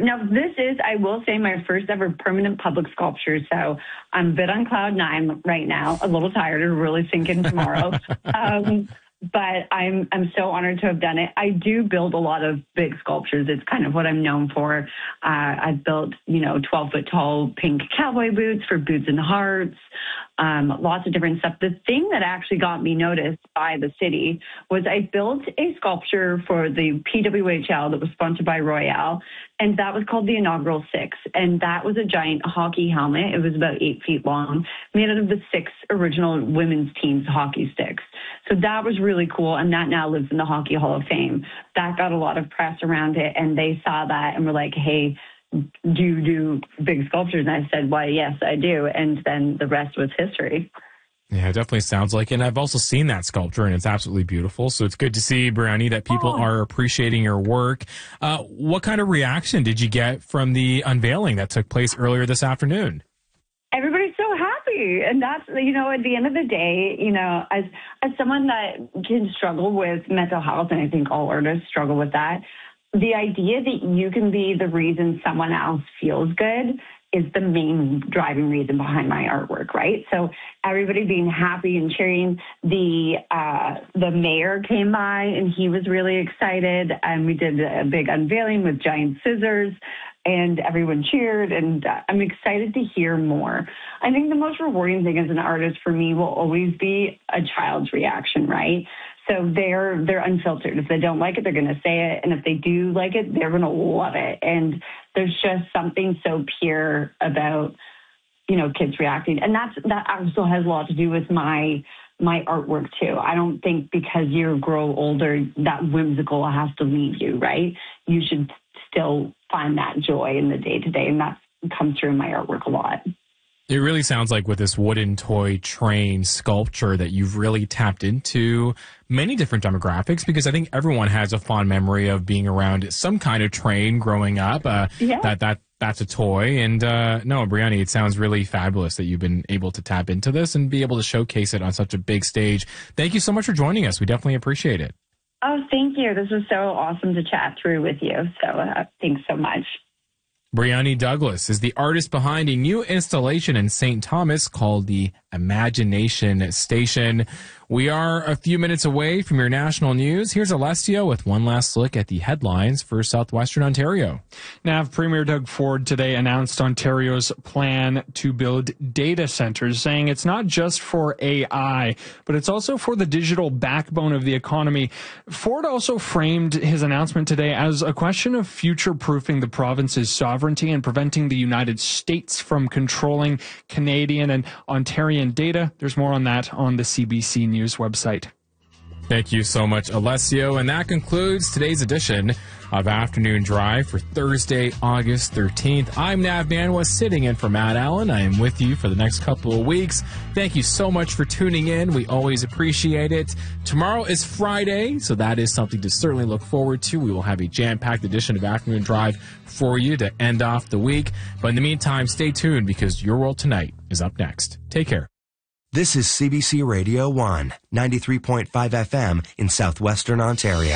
Now, this is, I will say, my first ever permanent public sculpture, so I'm a bit on cloud nine right now, a little tired, it'll really sink in tomorrow. But I'm so honored to have done it. I do build a lot of big sculptures. It's kind of what I'm known for. I've built, 12-foot tall pink cowboy boots for Boots and Hearts, lots of different stuff. The thing that actually got me noticed by the city was I built a sculpture for the PWHL that was sponsored by Royale, and that was called the Inaugural Six. And that was a giant hockey helmet. It was about 8 feet long, made out of the 6 original women's team's hockey sticks. So that was really cool, and that now lives in the Hockey Hall of Fame. That got a lot of press around it, and they saw that and were like, hey, do you do big sculptures? And I said, why, yes, I do. And then the rest was history. Yeah, it definitely sounds like it. And I've also seen that sculpture, and it's absolutely beautiful. So it's good to see, Briony, that people are appreciating your work. What kind of reaction did you get from the unveiling that took place earlier this afternoon? Everybody's so happy. And that's, at the end of the day, as someone that can struggle with mental health, and I think all artists struggle with that, the idea that you can be the reason someone else feels good is the main driving reason behind my artwork, right? So everybody being happy and cheering. The mayor came by and he was really excited, and we did a big unveiling with giant scissors, and everyone cheered, and I'm excited to hear more. I think the most rewarding thing as an artist for me will always be a child's reaction, right? So they're unfiltered. If they don't like it, they're going to say it. And if they do like it, they're going to love it. And there's just something so pure about, kids reacting. And that also has a lot to do with my artwork too. I don't think because you grow older, that whimsical has to leave you, right? You should still find that joy in the day-to-day. And that comes through in my artwork a lot. It really sounds like with this wooden toy train sculpture that you've really tapped into many different demographics, because I think everyone has a fond memory of being around some kind of train growing up. That's a toy. And no, Briony, it sounds really fabulous that you've been able to tap into this and be able to showcase it on such a big stage. Thank you so much for joining us. We definitely appreciate it. Oh, thank you. This was so awesome to chat through with you. So thanks so much. Briony Douglas is the artist behind a new installation in St. Thomas called the Imagination Station. We are a few minutes away from your national news. Here's Alessio with one last look at the headlines for southwestern Ontario. NAV Premier Doug Ford today announced Ontario's plan to build data centers, saying it's not just for AI, but it's also for the digital backbone of the economy. Ford also framed his announcement today as a question of future-proofing the province's sovereignty and preventing the United States from controlling Canadian and Ontarian data. There's more on that on the CBC News website. Thank you so much, Alessio. And that concludes today's edition of Afternoon Drive for Thursday, August 13th. I'm Nav Manwa, sitting in for Matt Allen. I am with you for the next couple of weeks. Thank you so much for tuning in. We always appreciate it. Tomorrow is Friday, so that is something to certainly look forward to. We will have a jam-packed edition of Afternoon Drive for you to end off the week. But in the meantime, stay tuned because Your World Tonight is up next. Take care. This is CBC Radio 1, 93.5 FM in southwestern Ontario.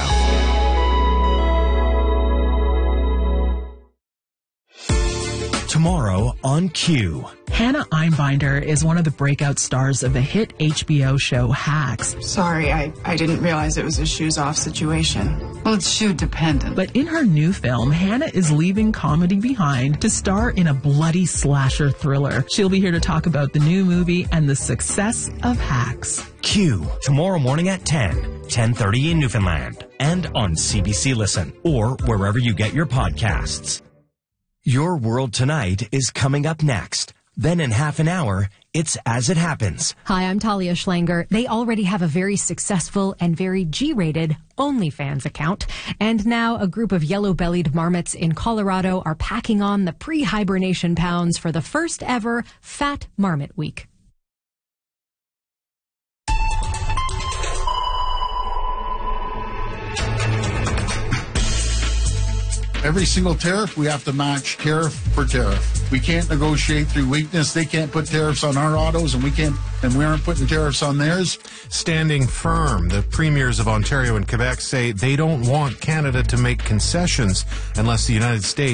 Tomorrow on Q. Hannah Einbinder is one of the breakout stars of the hit HBO show Hacks. Sorry, I didn't realize it was a shoes-off situation. Well, it's shoe-dependent. But in her new film, Hannah is leaving comedy behind to star in a bloody slasher thriller. She'll be here to talk about the new movie and the success of Hacks. Q, tomorrow morning at 10:30 in Newfoundland, and on CBC Listen, or wherever you get your podcasts. Your World Tonight is coming up next. Then in half an hour, it's As It Happens. Hi, I'm Talia Schlanger. They already have a very successful and very G-rated OnlyFans account. And now a group of yellow-bellied marmots in Colorado are packing on the pre-hibernation pounds for the first ever Fat Marmot Week. Every single tariff, we have to match tariff for tariff. We can't negotiate through weakness. They can't put tariffs on our autos, and we aren't putting tariffs on theirs. Standing firm, the premiers of Ontario and Quebec say they don't want Canada to make concessions unless the United States